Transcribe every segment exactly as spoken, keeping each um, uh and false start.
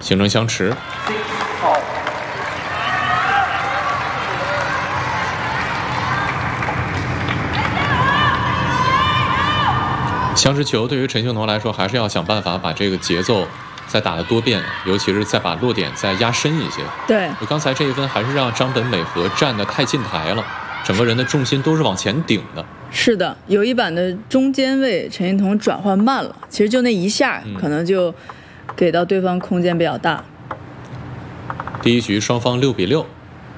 形成相持。相持球对于陈幸同来说，还是要想办法把这个节奏再打得多变，尤其是再把落点再压深一些。 对， 刚才这一分还是让张本美和站得太近台了，整个人的重心都是往前顶的。 是的，有一板的中间位陈幸同转换慢了，其实就那一下， 嗯、 可能就给到对方空间比较大。 第一局双方六比六，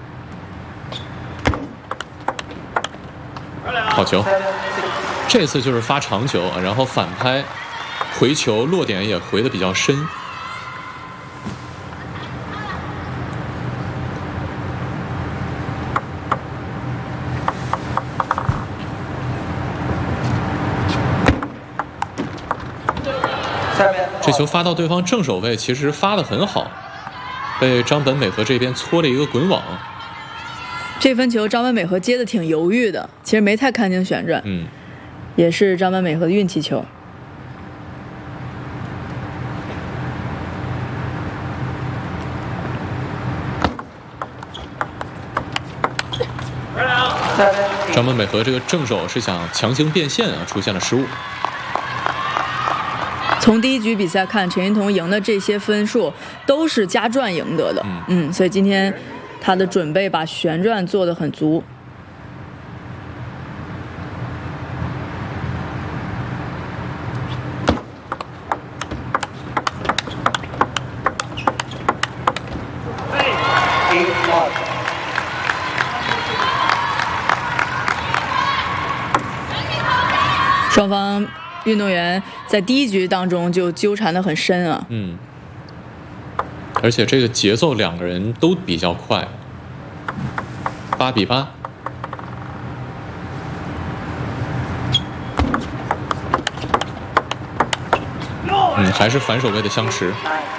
好球。这次就是发长球，然后反拍回球，落点也回得比较深。这球发到对方正手位，其实发得很好，被张本美和这边搓了一个滚网。 这分球张本美和接的挺犹豫的，其实没太看清旋转。 嗯。 也是张本美和的运气球。 张本美和这个正手是想强行变线啊，出现了失误。 从第一局比赛看，陈幸同赢的这些分数都是加转赢得的。 嗯, 嗯，所以今天他的准备把旋转做得很足。双方运动员在第一局当中就纠缠得很深啊。 嗯，而且这个节奏两个人都比较快。八比八。嗯，还是反手位的相持。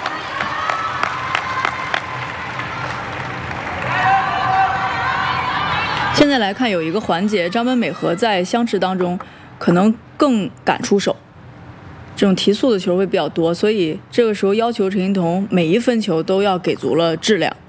现在来看，有一个环节，张本美和在相持当中可能更敢出手，这种提速的球会比较多，所以这个时候要求陈幸同每一分球都要给足了质量。